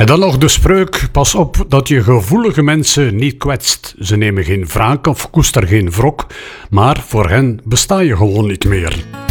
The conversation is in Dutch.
En dan nog de spreuk: pas op dat je gevoelige mensen niet kwetst. Ze nemen geen wraak of koester geen wrok, maar voor hen besta je gewoon niet meer.